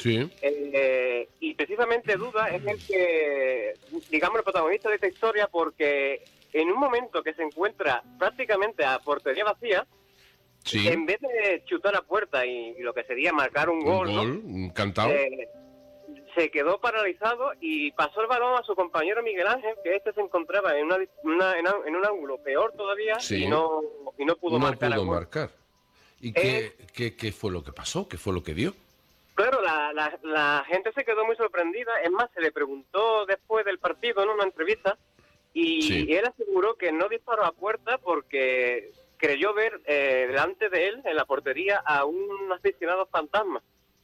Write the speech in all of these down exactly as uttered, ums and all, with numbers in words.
Sí. Eh, y precisamente Duda es el que, digamos, el protagonista de esta historia, porque en un momento que se encuentra prácticamente a portería vacía, Sí. en vez de chutar a puerta y, y lo que sería marcar un, Un gol, gol, ¿no? encantado. Eh, se quedó paralizado y pasó el balón a su compañero Miguel Ángel, que este se encontraba en, una, una- en, un- en un ángulo peor todavía, Sí. y no y no pudo no marcar. pudo el gol. marcar. ¿Y Eh, qué, qué, qué fue lo que pasó? ¿Qué fue lo que dio? Claro, la, la, la gente se quedó muy sorprendida. Es más, se le preguntó después del partido en una entrevista y Sí. él aseguró que no disparó a puerta porque creyó ver eh, delante de él, en la portería, a un aficionado fantasma.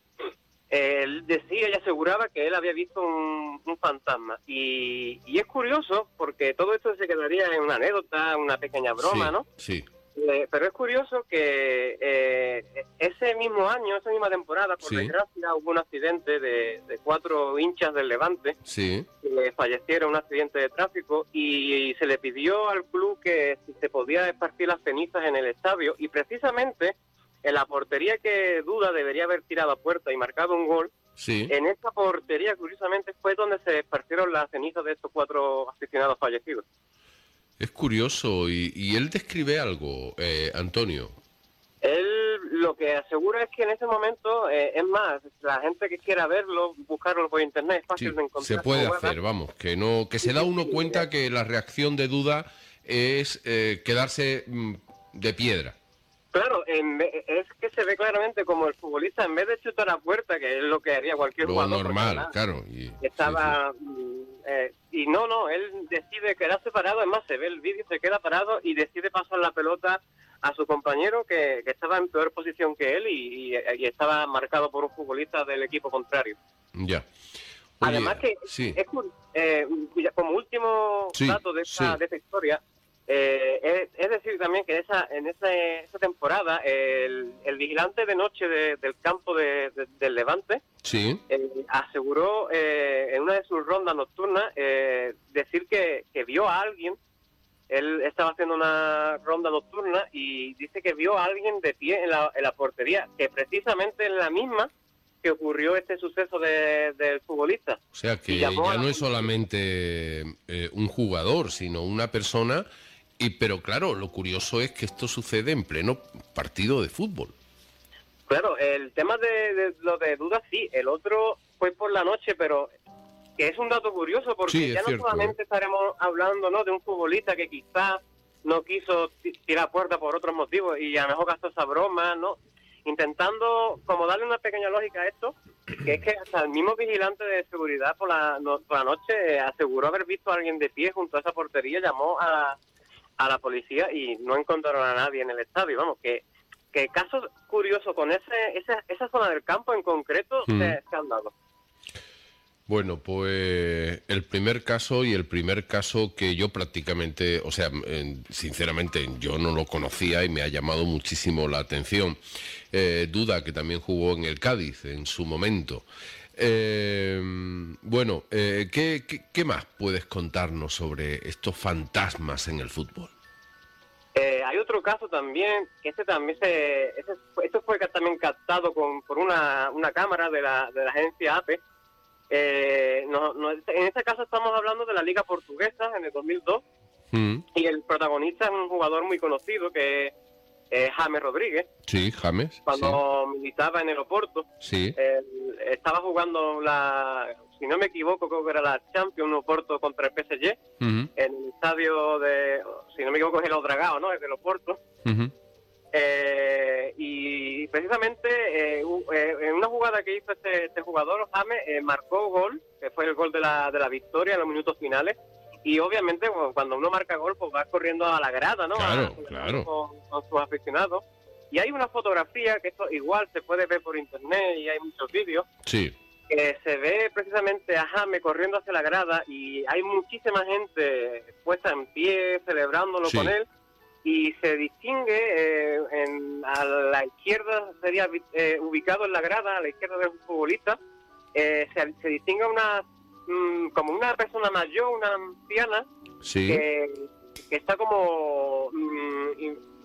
Él decía y aseguraba que él había visto un, un fantasma. Y, y es curioso porque todo esto se quedaría en una anécdota, una pequeña broma, Sí, ¿no? sí. Eh, pero es curioso que eh, ese mismo año, esa misma temporada, por Sí. desgracia, hubo un accidente de, de cuatro hinchas del Levante Sí. que fallecieron en un accidente de tráfico y se le pidió al club que si se podía esparcir las cenizas en el estadio, y precisamente en la portería que Duda debería haber tirado a puerta y marcado un gol, Sí. en esa portería, curiosamente, fue donde se esparcieron las cenizas de estos cuatro aficionados fallecidos. Es curioso y, y él describe algo, eh, Antonio. Él lo que asegura es que en ese momento, eh, es más, la gente que quiera verlo, buscarlo por internet, es fácil Sí, de encontrar. se puede como web. hacer, vamos, que no, que se da uno cuenta que la reacción de Duda es eh, quedarse mm, de piedra. Claro, en ve- es que se ve claramente como el futbolista, en vez de chutar a puerta, que es lo que haría cualquier Lo jugador, porque, normal, ¿verdad? claro. Y, estaba mm, eh, y no, no, él decide quedarse parado. Es más, se ve el vídeo, se queda parado y decide pasar la pelota a su compañero que, que estaba en peor posición que él y, y- y estaba marcado por un futbolista del equipo contrario. sí, ya. Oye, Además que, sí, es, cur- eh, ya como último Sí, dato de esta, sí. de esta historia, eh, es, es decir también que esa, en esa, esa temporada el, el vigilante de noche de- del campo de- de- del Levante sí, eh, aseguró eh, en una de sus rondas nocturnas eh, decir que, que vio a alguien. Él estaba haciendo una ronda nocturna y dice que vio a alguien de pie en la, en la portería, que precisamente es la misma que ocurrió este suceso de- del futbolista. o sea Y que llamó a ya la no es policía. solamente eh, un jugador, sino una persona. Y pero claro, lo curioso es que esto sucede en pleno partido de fútbol. Claro, el tema de, de lo de dudas sí, el otro fue por la noche, pero que es un dato curioso porque Sí, es ya no cierto, solamente ¿eh? estaremos hablando, ¿no?, de un futbolista que quizás no quiso ti- tirar puerta por otros motivos y a lo mejor gastó esa broma, ¿no? Intentando como darle una pequeña lógica a esto, que es que hasta el mismo vigilante de seguridad por la, no- por la noche eh, aseguró haber visto a alguien de pie junto a esa portería, llamó a, a la policía y no encontraron a nadie en el estadio. Vamos, que que casos curiosos con ese, esa, esa zona del campo en concreto Mm. se, se han dado. Bueno, pues el primer caso y el primer caso que yo prácticamente, o sea, eh, sinceramente yo no lo conocía y me ha llamado muchísimo la atención. Eh, Duda, que también jugó en el Cádiz en su momento. Eh, bueno, eh, ¿qué, qué, qué más puedes contarnos sobre estos fantasmas en el fútbol? Eh, hay otro caso también, que este también se, ese fue- esto fue ca- también captado con, por una, una cámara de la, de la agencia A P E. Eh, no, no, en este caso estamos hablando de la Liga Portuguesa en el dos mil dos Mm, y el protagonista es un jugador muy conocido que es James Rodríguez. sí, James. Cuando militaba en el Oporto, Sí. él estaba jugando la, si no me equivoco, creo que era la Champions Oporto contra el P S G, Sí. Ujú, en el estadio de, si no me equivoco, es el Odragao, ¿no? Es del Oporto. ujú. Eh, y precisamente eh, u- eh, en una jugada que hizo este, este jugador, James, eh, marcó gol, que fue el gol de la, de la victoria en los minutos finales. Y obviamente bueno, cuando uno marca gol, pues va corriendo a la grada, ¿no? Claro, A- claro. Con, con sus aficionados. Y hay una fotografía que esto igual se puede ver por internet y hay muchos vídeos, Sí. que se ve precisamente a James corriendo hacia la grada y hay muchísima gente puesta en pie celebrándolo Sí. con él, y se distingue eh, en, a la izquierda, sería eh, ubicado en la grada, a la izquierda del futbolista, eh, se, se distingue una mm, como una persona mayor, una anciana, Sí. que, que está como mm, in-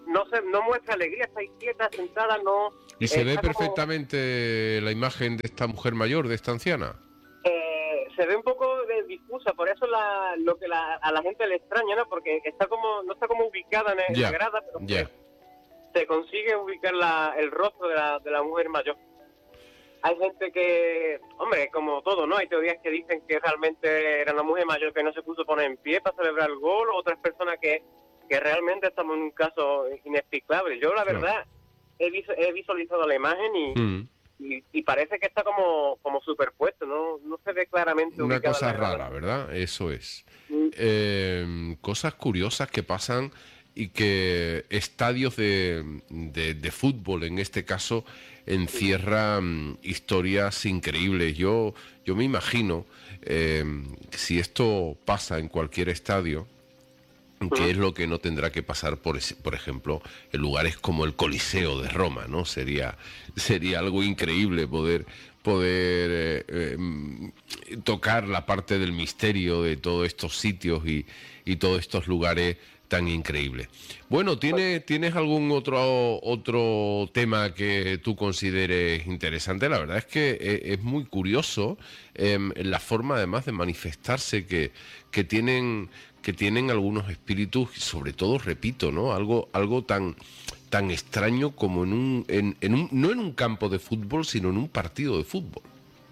no se, no muestra alegría, está inquieta, sentada, no... ¿Y se eh, ve está como- perfectamente la imagen de esta mujer mayor, de esta anciana? eh, se ve un poco de difusa, por eso la, lo que la, a la gente le extraña, ¿no? Porque está como, no está como ubicada en, en Ya, la grada, pero ya. se, se consigue ubicar la, el rostro de la, de la mujer mayor. Hay gente que, hombre, como todo, ¿no? Hay teorías que dicen que realmente era una mujer mayor que no se puso a poner en pie para celebrar el gol, otras personas que, que realmente estamos en un caso inexplicable. Yo, la Claro. verdad, he, vis- he visualizado la imagen y, Mm. y, y parece que está como, como superpuesto, ¿no? No se ve claramente Una ubicada cosa en la grada. rara, ¿verdad? Eso es. Mm. Eh, cosas curiosas que pasan y que estadios de, de- de fútbol, en este caso, encierran historias increíbles. Yo, yo me imagino, eh, si esto pasa en cualquier estadio, que es lo que no tendrá que pasar, por, ese- por ejemplo, en lugares como el Coliseo de Roma, ¿no? Sería, sería algo increíble poder, poder eh, eh, mm, tocar la parte del misterio de todos estos sitios y, y todos estos lugares tan increíbles. Bueno, ¿tiene, ¿tienes algún otro, otro tema que tú consideres interesante? La verdad es que eh, es muy curioso eh, la forma además de manifestarse que, que tienen que tienen algunos espíritus, y sobre todo, repito, ¿no? Algo, algo tan, tan extraño como en un, en, en un, no en un campo de fútbol, sino en un partido de fútbol.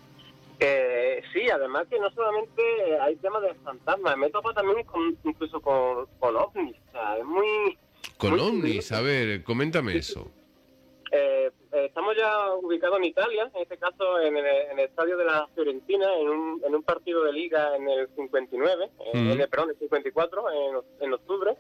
Eh, sí, además que no solamente hay temas de fantasmas, me topo también con, incluso con, con ovnis, o sea, es muy... Con muy ovnis, curioso. a ver, coméntame eso. Eh, eh, estamos ya ubicados en Italia, en este caso en el, en el estadio de la Fiorentina, en un, en un partido de liga en el cincuenta y nueve, en Mm. el, perdón, el cincuenta y cuatro, en, en octubre,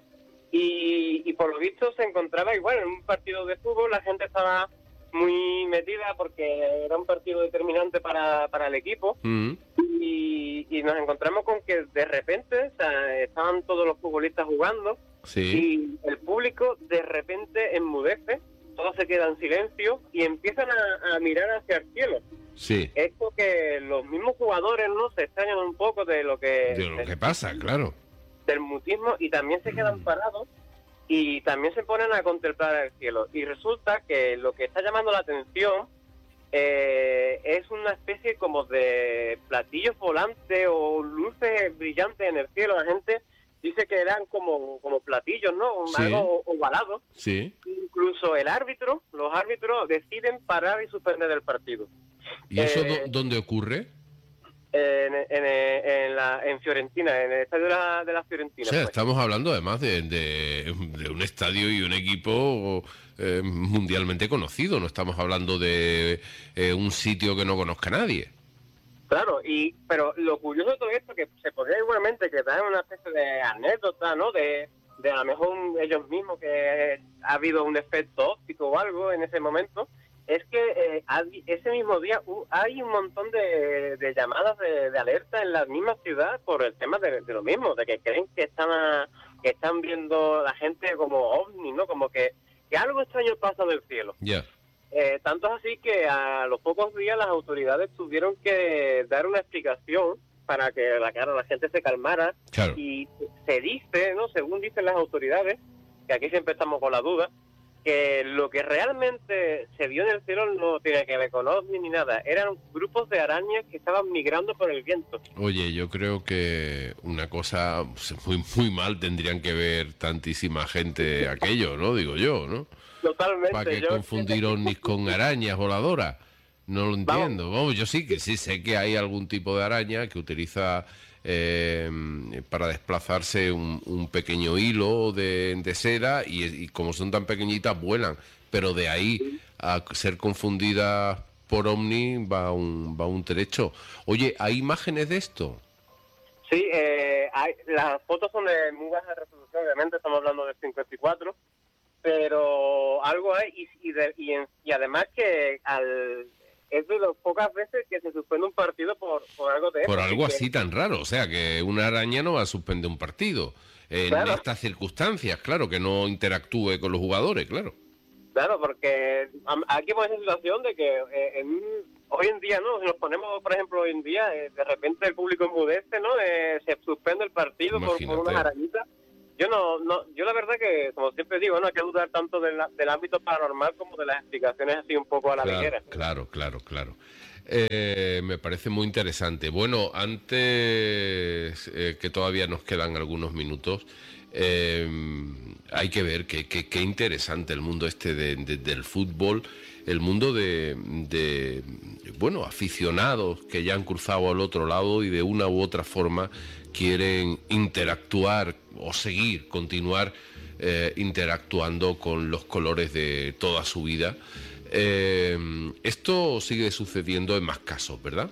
y, y por lo visto se encontraba igual en un partido de fútbol, la gente estaba muy metida porque era un partido determinante para, para el equipo, Mm, y, y nos encontramos con que de repente, o sea, estaban todos los futbolistas jugando, sí, y el público de repente enmudece, todo se queda en silencio y empiezan a, a mirar hacia el cielo. sí, Es porque los mismos jugadores no se extrañan un poco de lo que, de lo que pasa, claro. del mutismo, y también se quedan parados y también se ponen a contemplar el cielo. Y resulta que lo que está llamando la atención eh, es una especie como de platillos volantes o luces brillantes en el cielo. La gente dice que eran como, como platillos, ¿no? Sí. Algo ovalado. Sí. Incluso el árbitro, los árbitros deciden parar y suspender el partido. ¿Y eso Eh, dó- dónde ocurre? En, en, en, la, en Fiorentina, en el estadio de la, de la O Fiorentina. sea, pues. estamos hablando además de, de- de un estadio y un equipo eh, mundialmente conocido. No estamos hablando de eh, un sitio que no conozca a nadie. Claro, y pero lo curioso de todo esto que se podría igualmente quedar en una especie de anécdota, ¿no? De, de a lo mejor un- ellos mismos que ha habido un efecto óptico o algo en ese momento, es que eh, hay- ese mismo día uh, hay un montón de, de llamadas de, de alerta en la misma ciudad por el tema de, de lo mismo, de que creen que están a- que están viendo la gente como ovni, ¿no? Como que, que algo extraño pasa del cielo. Ya. Eh, tanto es así que a los pocos días las autoridades tuvieron que dar una explicación para que la, claro, la gente se calmara. Claro. Y se dice, ¿no? Según dicen las autoridades, que aquí siempre estamos con la duda, que lo que realmente se vio en el cielo no tiene que ver con ovni ni nada. Eran grupos de arañas que estaban migrando por el viento. Oye, yo creo que una cosa pues, muy, muy mal tendrían que ver tantísima gente aquello, ¿no? Digo yo, ¿no? Totalmente. ¿Para qué Yo- confundir ovnis con arañas voladoras? No lo entiendo. Vamos, yo sí que sí sé que hay algún tipo de araña que utiliza eh, para desplazarse un, un pequeño hilo de, de seda y, y como son tan pequeñitas vuelan. Pero de ahí a ser confundidas por ovni va un, va un trecho. Oye, ¿hay imágenes de esto? Sí, eh, hay, las fotos son de muy baja resolución, obviamente estamos hablando del cincuenta y cuatro, pero algo hay y, y, de- y, en- y además que al, es de las pocas veces que se suspende un partido por, por algo de Por eso, algo que- así tan raro. O sea, que una araña no va a suspender un partido. En Claro. estas circunstancias, claro, que no interactúe con los jugadores, claro. Claro, porque am- aquí hemos esa situación de que eh, en- hoy en día, ¿no? Si nos ponemos, por ejemplo, hoy en día, eh, de repente el público enmudece, ¿no? Eh, se suspende el partido por, por Imagínate. unas arañitas. yo no, no, yo la verdad que, como siempre digo, no hay que dudar tanto del, del ámbito paranormal como de las explicaciones así un poco a la Claro, ligera. claro, claro, claro. Eh, me parece muy interesante. Bueno, antes eh, que todavía nos quedan algunos minutos, eh, hay que ver que qué interesante el mundo este de, de, del fútbol, el mundo de, de, bueno, aficionados que ya han cruzado al otro lado y de una u otra forma quieren interactuar o seguir, continuar eh, interactuando con los colores de toda su vida. Eh, esto sigue sucediendo en más casos, ¿verdad?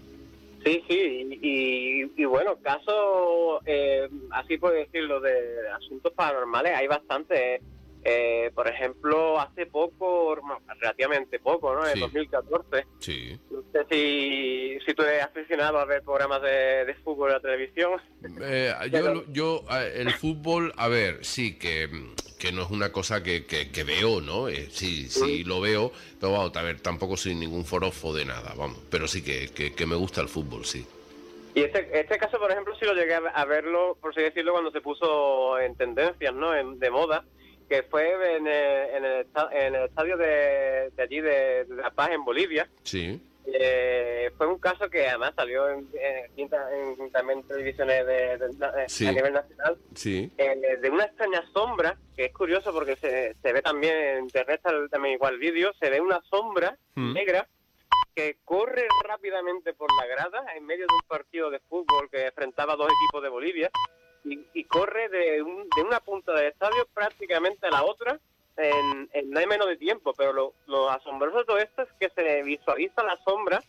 Sí, sí, y, y, y bueno, casos, eh, así por decirlo, de asuntos paranormales, hay bastantes. Eh, por ejemplo, hace poco, relativamente poco, ¿no? En Sí. dos mil catorce. Sí. No sé si, si tú eres aficionado a ver programas de, de fútbol en la televisión. Eh, Pero- yo, yo, eh, el fútbol, a ver, sí, que, que no es una cosa que, que, que veo, ¿no? Eh, sí, sí lo veo, pero vamos, a ver, tampoco soy ningún forofo de nada, vamos, pero sí que, que, que me gusta el fútbol, sí. Y este, este caso, por ejemplo, sí lo llegué a, a verlo, por así decirlo, cuando se puso en tendencias, ¿no? En, de moda, que fue en el, en el, esta- en el estadio de, de allí de, de La Paz, en Bolivia. Sí, Eh, fue un caso que además salió en, en, en- también en televisiones de, de- de- Sí. a nivel nacional, sí, eh, de una extraña sombra, que es curioso porque se, se ve también en internet, tal- también igual vídeo, se ve una sombra Mm. negra que corre rápidamente por la grada en medio de un partido de fútbol que enfrentaba a dos equipos de Bolivia y, y corre de, un- de una punta del estadio prácticamente a la otra en, en no hay menos de tiempo, pero lo, lo asombroso de todo esto es que se visualiza la sombra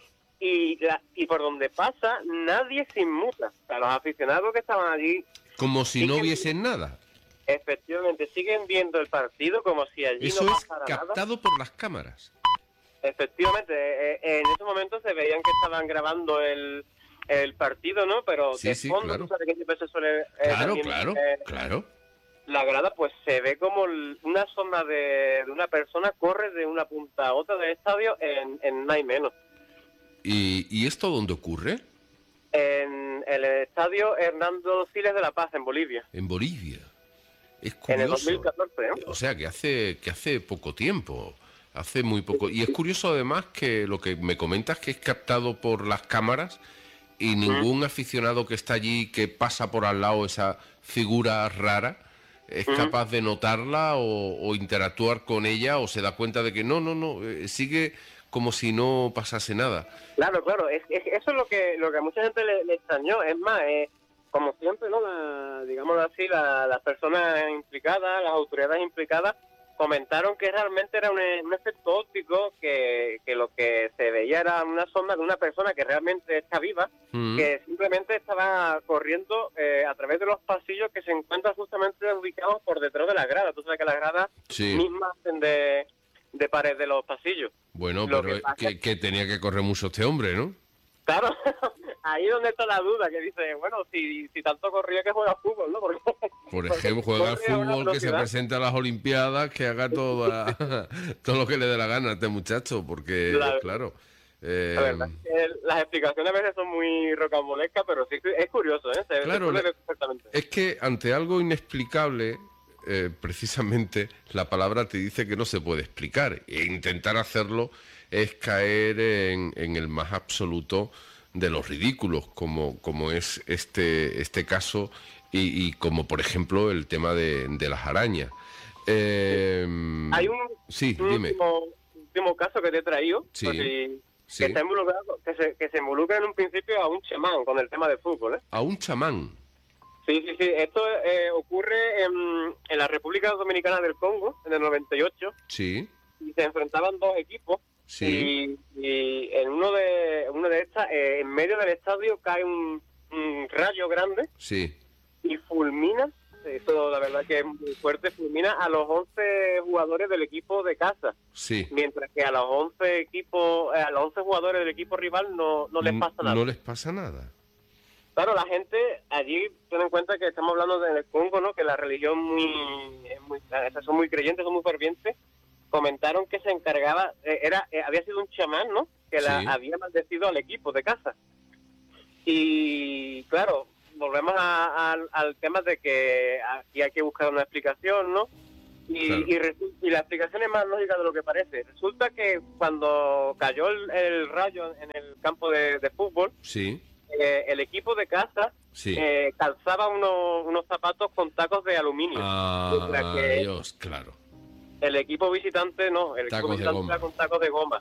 y, la, y por donde pasa nadie se inmuta. O sea, los aficionados que estaban allí como si no siguen- viesen nada. efectivamente siguen viendo el partido como si allí Eso no es pasara nada. captado por las cámaras. Efectivamente, eh, eh, en ese momento se veían que estaban grabando el, el partido, ¿no? Pero Sí, de sí, fondo, claro. tú sabes que siempre se suele... eh, Claro, también, claro, eh, claro. la grada, pues se ve como el- una sombra de, de una persona corre de una punta a otra del estadio en, en nada y menos. ¿Y, y esto dónde ocurre? En el estadio Hernando Siles de La Paz, en Bolivia, En Bolivia. Es en el dos curioso. mil catorce, ¿eh? O sea, que hace, que hace poco tiempo. Hace muy poco. Y es curioso además que lo que me comentas que es captado por las cámaras y ningún aficionado que está allí que pasa por al lado esa figura rara es Ujú. capaz de notarla o, o interactuar con ella o se da cuenta de que no, no, no, eh, sigue como si no pasase nada. Claro, claro, es, es- eso es lo que lo que a mucha gente le, le extrañó. Es más, eh, como siempre, ¿no? La, digámoslo así, la- las personas implicadas, las autoridades implicadas, comentaron que realmente era un, un efecto óptico, que, que lo que se veía era una sombra de una persona que realmente está viva, Mm. que simplemente estaba corriendo eh, a través de los pasillos que se encuentran justamente ubicados por detrás de la grada. Tú sabes que las gradas Sí. mismas hacen de, de pared de los pasillos. Bueno, Lo pero que eh, pasa que, que tenía que correr mucho este hombre, ¿no? Claro, ahí es donde está la duda, que dice, bueno, si, si tanto corría que juega fútbol, ¿no? Porque, Por porque ejemplo, juega al corre a una fútbol, que se velocidad. presente a las Olimpiadas, que haga todo, todo lo que le dé la gana a este muchacho, porque, La- claro... eh, La verdad es que las explicaciones a veces son muy rocambolescas, pero sí que es curioso, ¿eh? Se, Claro, se puede le- ver perfectamente. es que ante algo inexplicable, eh, precisamente la palabra te dice que no se puede explicar. E intentar hacerlo es caer en, en el más absoluto de los ridículos, como, como es este, este caso y, y como, por ejemplo, el tema de, de las arañas. Eh, Hay un, sí, un dime. último, último caso que te he traído, Sí, por si- sí. que está involucrado, que se, que se involucra en un principio a un chamán con el tema de fútbol, ¿eh? A un chamán. Sí, sí, sí. Esto eh, ocurre en, en la República Dominicana del Congo, en el noventa y ocho, Sí, y se enfrentaban dos equipos. sí, Y, y en uno de uno de estas, eh, en medio del estadio cae un, un rayo grande sí. y fulmina, eso la verdad que es muy fuerte, fulmina a los once jugadores del equipo de casa, Sí. mientras que a los once equipos, eh, a los once jugadores del equipo rival no, no les N- pasa nada. No les pasa nada. Claro, la gente allí tiene en cuenta que estamos hablando del Congo, ¿no? Que la religión muy, es muy, esas son muy creyentes, son muy fervientes. Comentaron que se encargaba, eh, era, eh, había sido un chamán, ¿no? Que la Sí. había maldecido al equipo de casa. Y claro, volvemos a- a- al tema de que aquí hay que buscar una explicación, ¿no? Y, Claro. y, resu- y la explicación es más lógica de lo que parece. Resulta que cuando cayó el, el rayo en el campo de, de fútbol, Sí, eh, el equipo de casa sí. eh, calzaba unos, unos zapatos con tacos de aluminio. Mientras Ah, que Dios, claro. el equipo visitante no, el equipo Tacos de visitante goma. era con tacos de goma.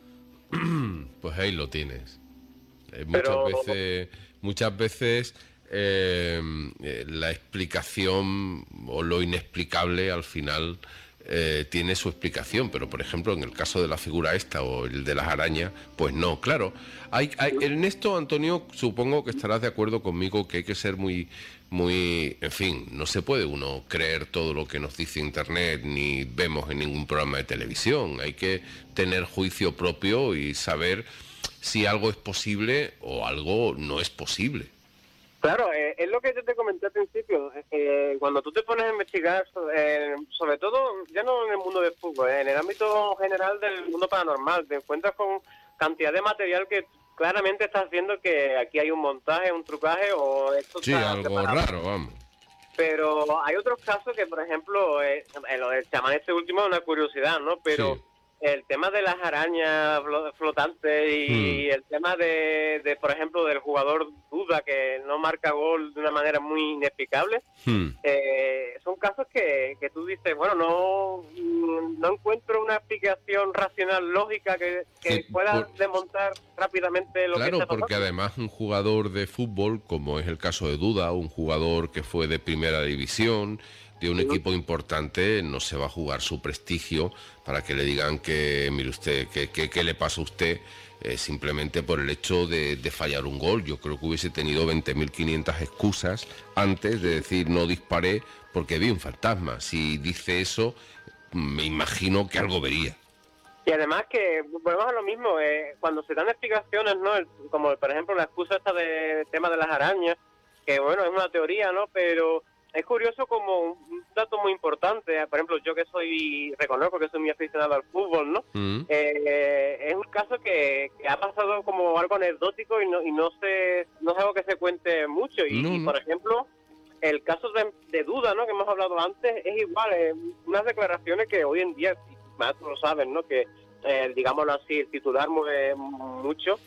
Pues ahí lo tienes. Eh, muchas Pero- veces, muchas veces eh, eh, la explicación o lo inexplicable al final eh, tiene su explicación, pero por ejemplo en el caso de la figura esta o el de las arañas, pues no, claro. Hay, hay, en esto, Antonio, supongo que estarás de acuerdo conmigo que hay que ser muy, muy, en fin, no se puede uno creer todo lo que nos dice Internet ni vemos en ningún programa de televisión. Hay que tener juicio propio y saber si algo es posible o algo no es posible. Claro, eh, es lo que yo te comenté al principio. Eh, cuando tú te pones a investigar, so- eh, sobre todo, ya no en el mundo del fútbol, eh, en el ámbito general del mundo paranormal, te encuentras con cantidad de material que claramente estás viendo que aquí hay un montaje, un trucaje o esto Sí, está algo preparado. raro, vamos. Pero hay otros casos que, por ejemplo, eh, en lo del chamán este último es una curiosidad, ¿no? Pero Sí. el tema de las arañas flo- flotantes y Hmm. el tema de, de, por ejemplo, del jugador Duda que no marca gol de una manera muy inexplicable, Hmm. eh, son casos que, que tú dices, bueno, no, mm, no encuentro una explicación racional, lógica que, que Que pueda por- desmontar rápidamente lo que Claro, está porque pasando. además un jugador de fútbol, como es el caso de Duda, un jugador que fue de primera división, de un Sí. equipo importante, no se va a jugar su prestigio para que le digan que, mire usted, que, que- que le pasa a usted eh, simplemente por el hecho de, de fallar un gol. Yo creo que hubiese tenido veinte mil quinientas excusas antes de decir no disparé porque vi un fantasma. Si dice eso, me imagino que algo vería. Y además que volvemos a lo mismo, eh, cuando se dan explicaciones, ¿no? El- como por ejemplo la excusa esta del tema de las arañas, que bueno, es una teoría, ¿no? Pero es curioso como un dato muy importante, eh, por ejemplo, yo que soy, reconozco que soy muy aficionado al fútbol, ¿no? Mm. Eh, es un caso que, que ha pasado como algo anecdótico y no, y no, se, no es algo que se cuente mucho. Y, No, y, no. por ejemplo, el caso de, de Duda, ¿no? Que hemos hablado antes, es igual, eh, unas declaraciones que hoy en día, más tú lo sabes, ¿no? Que, eh, digámoslo así, el titular mueve mucho.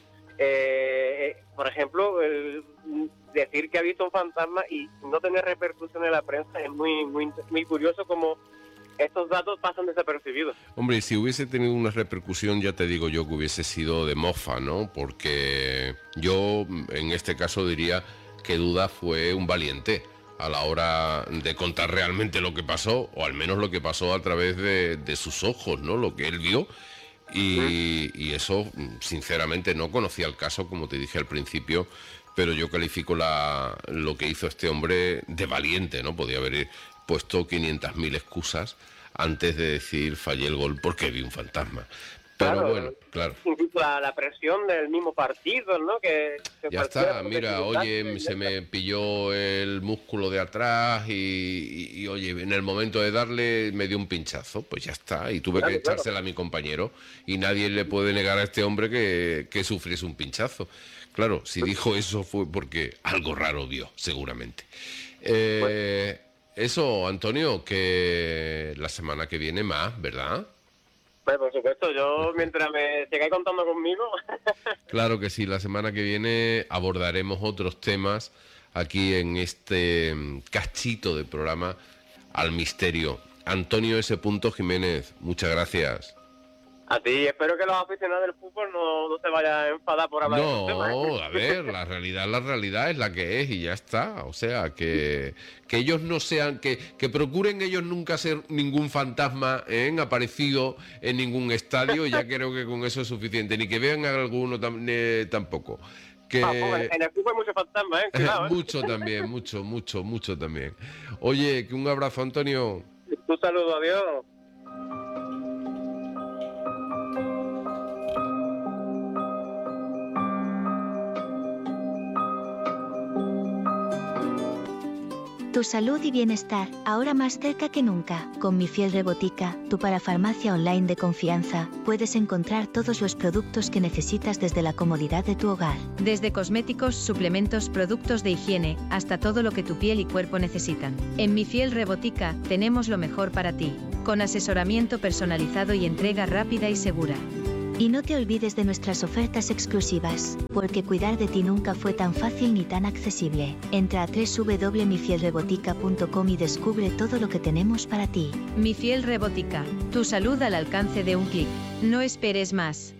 Eh, eh, por ejemplo, el decir que ha visto un fantasma y no tener repercusión en la prensa es muy, muy, muy curioso como estos datos pasan desapercibidos. Hombre, si hubiese tenido una repercusión, ya te digo yo que hubiese sido de mofa, ¿no? Porque yo, en este caso, diría que Duda fue un valiente a la hora de contar realmente lo que pasó, o al menos lo que pasó a través de, de sus ojos, ¿no? Lo que él vio. Y, y eso, sinceramente, no conocía el caso, como te dije al principio, pero yo califico la, lo que hizo este hombre de valiente, ¿no? Podía haber puesto quinientas mil excusas antes de decir fallé el gol porque vi un fantasma. Pero Claro, bueno, claro. Incluso la, la presión del mismo partido, ¿no? Que, que Ya cualquiera está, puede mira, equivocarse, oye, ya se está. me pilló el músculo de atrás y, y- y, oye, en el momento de darle me dio un pinchazo, pues ya está, y tuve Claro, que claro. echársela a mi compañero y nadie le puede negar a este hombre que, que sufriese un pinchazo. Claro, si dijo eso fue porque algo raro vio, seguramente. Eh, eso, Antonio, que la semana que viene más, ¿verdad? Pues, por supuesto, yo mientras me sigáis contando conmigo, Claro que sí, la semana que viene abordaremos otros temas aquí en este mm, cachito de programa Al Misterio. Antonio S. Jiménez, muchas gracias. a ti espero que los aficionados del fútbol no, no se vayan a enfadar por hablar de estos temas, ¿eh? No, a ver, la realidad, la realidad es la que es y ya está. O sea, que, que ellos no sean, que, que procuren ellos nunca ser ningún fantasma ¿eh? aparecido en ningún estadio, y ya creo que con eso es suficiente. Ni que vean a alguno tam- eh, tampoco. Que... Ah, pues, en el fútbol hay muchos fantasmas, ¿eh? Cuidado, ¿eh? Mucho también, mucho, mucho, mucho también. Oye, que un abrazo, Antonio. Un saludo, adiós. Tu salud y bienestar, ahora más cerca que nunca. Con Mi Fiel Rebotica, tu parafarmacia online de confianza, puedes encontrar todos los productos que necesitas desde la comodidad de tu hogar. Desde cosméticos, suplementos, productos de higiene, hasta todo lo que tu piel y cuerpo necesitan. En Mi Fiel Rebotica, tenemos lo mejor para ti, con asesoramiento personalizado y entrega rápida y segura. Y no te olvides de nuestras ofertas exclusivas, porque cuidar de ti nunca fue tan fácil ni tan accesible. Entra a doble u doble u doble u punto mi fiel rebotica punto com y descubre todo lo que tenemos para ti. Mi Fiel Rebotica, tu salud al alcance de un clic. No esperes más.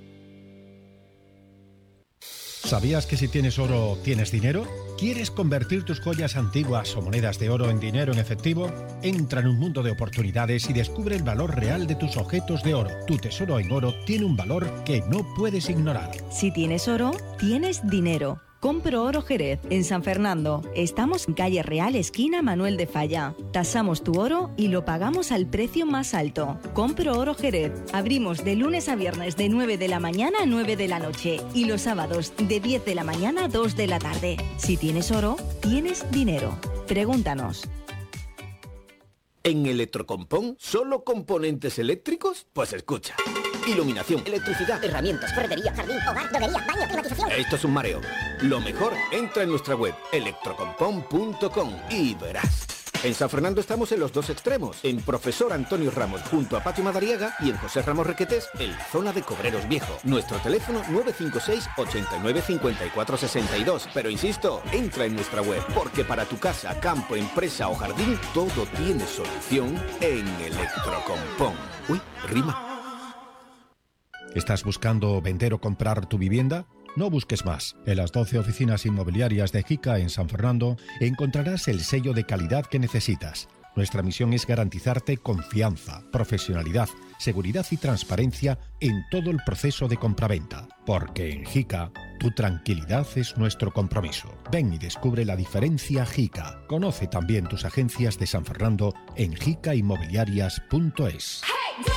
¿Sabías que si tienes oro, tienes dinero? ¿Quieres convertir tus joyas antiguas o monedas de oro en dinero en efectivo? Entra en un mundo de oportunidades y descubre el valor real de tus objetos de oro. Tu tesoro en oro tiene un valor que no puedes ignorar. Si tienes oro, tienes dinero. Compro Oro Jerez, en San Fernando. Estamos en calle Real, esquina Manuel de Falla. Tasamos tu oro y lo pagamos al precio más alto. Compro Oro Jerez. Abrimos de lunes a viernes de nueve de la mañana a nueve de la noche y los sábados de diez de la mañana a dos de la tarde. Si tienes oro, tienes dinero. Pregúntanos. ¿En Electrocompón solo componentes eléctricos? Pues escucha. Iluminación, electricidad, herramientas, ferretería, jardín, hogar, droguería, baño, climatización. Esto es un mareo. Lo mejor, entra en nuestra web electrocompón punto com y verás. En San Fernando estamos en los dos extremos, en Profesor Antonio Ramos junto a Patio Madariaga y en José Ramos Requetés en la zona de Cobreros Viejo. Nuestro teléfono nueve cinco seis, ocho nueve, cinco cuatro seis dos. Pero insisto, entra en nuestra web, porque para tu casa, campo, empresa o jardín, todo tiene solución en Electrocompón. Uy, rima. ¿Estás buscando vender o comprar tu vivienda? No busques más. En las doce oficinas inmobiliarias de Jica en San Fernando encontrarás el sello de calidad que necesitas. Nuestra misión es garantizarte confianza, profesionalidad, seguridad y transparencia en todo el proceso de compraventa. Porque en Jica, tu tranquilidad es nuestro compromiso. Ven y descubre la diferencia Jica. Conoce también tus agencias de San Fernando en jica inmobiliarias punto es.